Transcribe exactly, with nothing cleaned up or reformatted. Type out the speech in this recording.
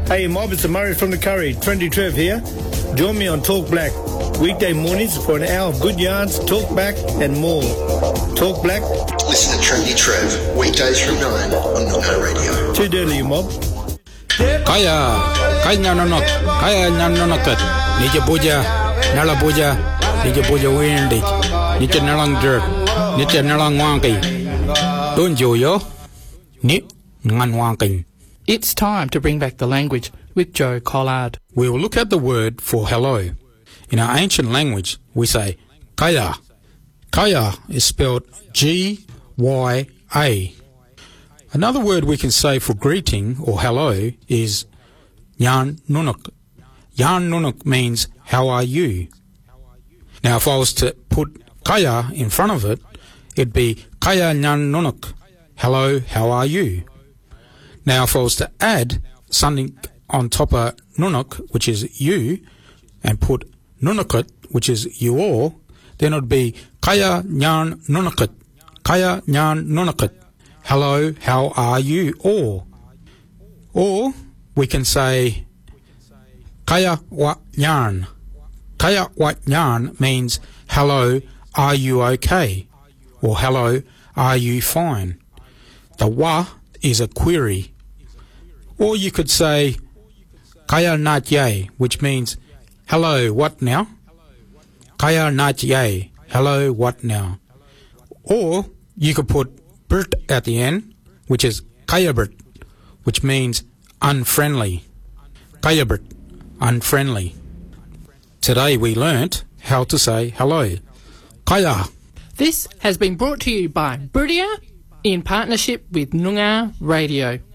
Hey mob, it's Murray from the Curry. Trendy Trev here. Join me on Talk Black. Weekday mornings for an hour of good yarns, talk back and more. Talk Black. Listen to Trendy Trev, weekdays from nine on Noongar Radio. Too dirty, you mob. Kaya, kaya nanonok, kaya nanonokot. Nija puja, nala puja, nija puja windy. Nija nalang jerk, nija nalang wanky. Don't you yo? Ni ngan wanking. It's time to bring back the language with Joe Collard. We will look at the word for hello. In our ancient language, we say kaya. Kaya is spelled G Y A. Another word we can say for greeting or hello is yan nunuk. Yan nunuk means how are you? Now if I was to put kaya in front of it, it'd be kaya yan nunuk. Hello, how are you? Now if I was to add something on top of nunuk, which is you, and put nunukut, which is you all, then it would be kaya nyan nunukut. Kaya nyan nunukut. Hello, how are you all? Or we can say kaya wa nyan. Kaya wa nyan means hello, are you okay? Or hello, are you fine? The wa is a query. Or you could say kaya nat ye, which means hello, what now? Kaya nat ye, hello, what now? Or you could put bert at the end, which is kayabert, which means unfriendly. Kayabert, unfriendly. Today we learnt how to say hello. Kaya. This has been brought to you by Brudia in partnership with Noongar Radio.